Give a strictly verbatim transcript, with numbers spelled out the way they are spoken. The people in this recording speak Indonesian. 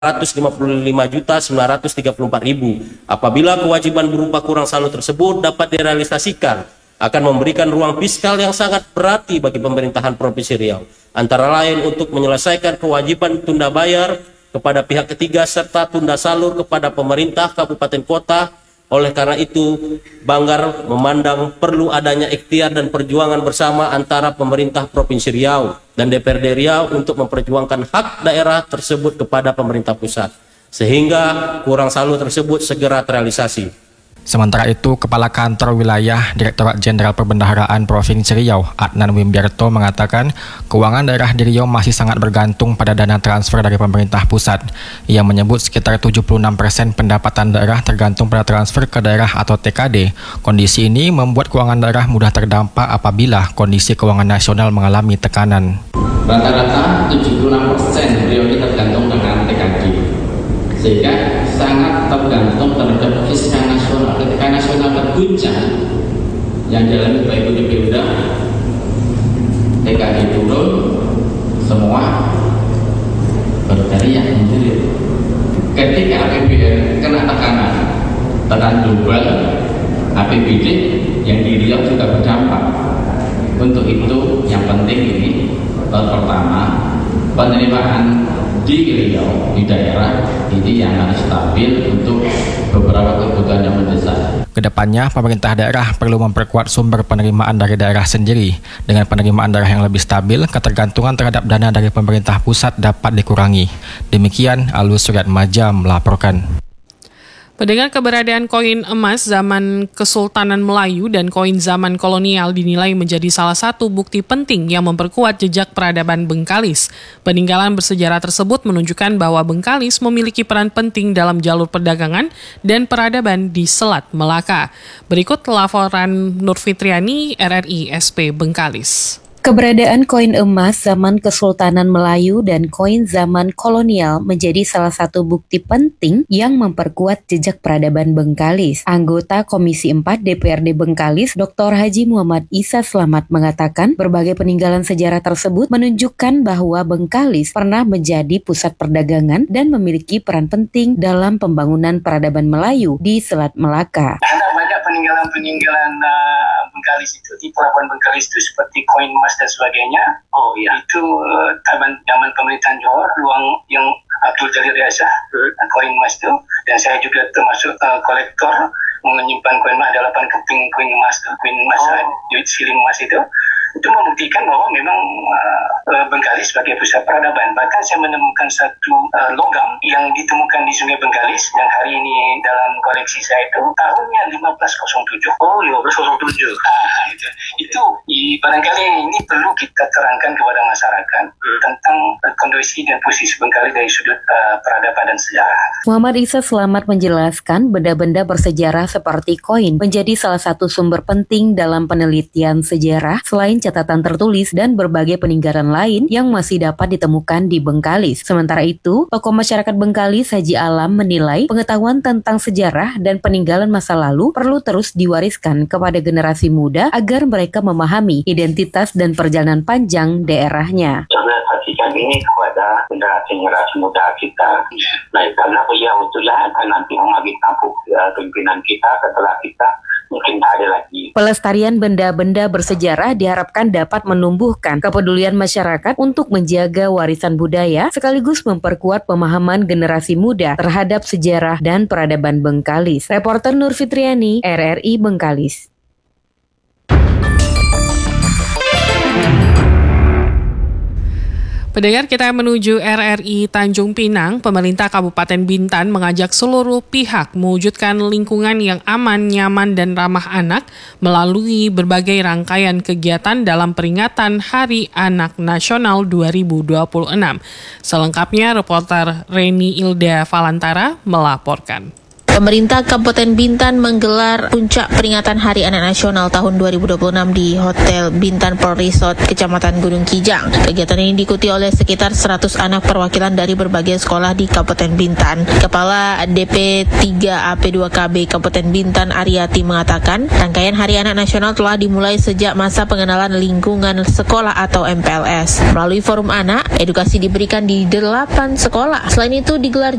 ratus lima puluh lima juta sembilan ratus tiga puluh empat ribu. Apabila kewajiban berupa kurang saldo tersebut dapat direalisasikan, akan memberikan ruang fiskal yang sangat berarti bagi pemerintahan Provinsi Riau, antara lain untuk menyelesaikan kewajiban tunda bayar kepada pihak ketiga serta tunda salur kepada pemerintah kabupaten kota. Oleh karena itu, Banggar memandang perlu adanya ikhtiar dan perjuangan bersama antara pemerintah Provinsi Riau dan D P R D Riau untuk memperjuangkan hak daerah tersebut kepada pemerintah pusat, sehingga kurang saldo tersebut segera terrealisasi. Sementara itu, Kepala Kantor Wilayah Direktorat Jenderal Perbendaharaan Provinsi Riau, Adnan Wimbiarto, mengatakan keuangan daerah di Riau masih sangat bergantung pada dana transfer dari pemerintah pusat. Ia menyebut sekitar tujuh puluh enam persen pendapatan daerah tergantung pada transfer ke daerah atau T K D. Kondisi ini membuat keuangan daerah mudah terdampak apabila kondisi keuangan nasional mengalami tekanan. Rata-rata tujuh puluh enam persen Riau ini tergantung dengan T K D, sehingga sangat tergantung terhadap fiskal nasional. Ketika nasional terguncang, yang dialami baik itu D P U, T K D turun, semua berteriak menjerit. Ketika A P B N kena tekanan, tekanan global, A P B D yang di Riau juga berdampak. Untuk itu, yang penting ini tahun pertama penerimaan di Riau, di daerah ini yang harus stabil untuk beberapa kebutuhan yang mendesak. Kedepannya, pemerintah daerah perlu memperkuat sumber penerimaan dari daerah sendiri. Dengan penerimaan daerah yang lebih stabil, ketergantungan terhadap dana dari pemerintah pusat dapat dikurangi. Demikian Alus Suryatmaja melaporkan. Pendengar, keberadaan koin emas zaman Kesultanan Melayu dan koin zaman kolonial dinilai menjadi salah satu bukti penting yang memperkuat jejak peradaban Bengkalis. Peninggalan bersejarah tersebut menunjukkan bahwa Bengkalis memiliki peran penting dalam jalur perdagangan dan peradaban di Selat Melaka. Berikut laporan Nur Fitriani, R R I S P Bengkalis. Keberadaan koin emas zaman Kesultanan Melayu dan koin zaman kolonial menjadi salah satu bukti penting yang memperkuat jejak peradaban Bengkalis. Anggota Komisi empat D P R D Bengkalis, Doktor Haji Muhammad Isa Slamet mengatakan berbagai peninggalan sejarah tersebut menunjukkan bahwa Bengkalis pernah menjadi pusat perdagangan dan memiliki peran penting dalam pembangunan peradaban Melayu di Selat Melaka. Peninggalan-peninggalan uh, Bengkalis itu di pelabuhan Bengkalis itu seperti koin emas dan sebagainya. Oh iya. Itu uh, zaman zaman pemerintahan Johor, luang yang Abdul Jalil Riazah, hmm. koin emas itu. Dan saya juga termasuk uh, kolektor menyimpan koin emas, ada delapan keping koin emas, koin emas, oh. duit siling emas itu. Itu membuktikan bahwa memang uh, Bengkalis sebagai pusat peradaban. Bahkan saya menemukan satu uh, logam yang ditemukan di Sungai Bengkalis yang hari ini dalam koleksi saya itu tahunnya lima belas nol tujuh. Oh, lima belas nol tujuh. Ah, itu. Itu i, barangkali ini perlu kita terangkan kepada masyarakat hmm. tentang uh, kondisi dan posisi Bengkalis dari sudut uh, peradaban dan sejarah. Muhammad Isa Slamet menjelaskan benda-benda bersejarah seperti koin menjadi salah satu sumber penting dalam penelitian sejarah selain catatan tertulis dan berbagai peninggalan lain yang masih dapat ditemukan di Bengkalis. Sementara itu, tokoh masyarakat Bengkalis Haji Alam menilai pengetahuan tentang sejarah dan peninggalan masa lalu perlu terus diwariskan kepada generasi muda agar mereka memahami identitas dan perjalanan panjang daerahnya. Perhatikan ini kepada generasi-generasi muda kita. Nah, karena beliau itulah akan nanti mengambil tampuk uh, pimpinan kita setelah kita mungkin tak ada lagi. Pelestarian benda-benda bersejarah diharapkan dapat menumbuhkan kepedulian masyarakat untuk menjaga warisan budaya sekaligus memperkuat pemahaman generasi muda terhadap sejarah dan peradaban Bengkalis. Reporter Nur Fitriani, R R I Bengkalis. Pendengar, kita menuju R R I Tanjung Pinang. Pemerintah Kabupaten Bintan mengajak seluruh pihak mewujudkan lingkungan yang aman, nyaman, dan ramah anak melalui berbagai rangkaian kegiatan dalam peringatan Hari Anak Nasional dua ribu dua puluh enam. Selengkapnya, reporter Reni Ilda Valantara melaporkan. Pemerintah Kabupaten Bintan menggelar puncak peringatan Hari Anak Nasional tahun dua ribu dua puluh enam di Hotel Bintan Pearl Resort, Kecamatan Gunung Kijang. Kegiatan ini diikuti oleh sekitar seratus anak perwakilan dari berbagai sekolah di Kabupaten Bintan. Kepala D P tiga A P dua K B Kabupaten Bintan, Ariati, mengatakan rangkaian Hari Anak Nasional telah dimulai sejak masa pengenalan lingkungan sekolah atau M P L S. Melalui forum anak, edukasi diberikan di delapan sekolah. Selain itu digelar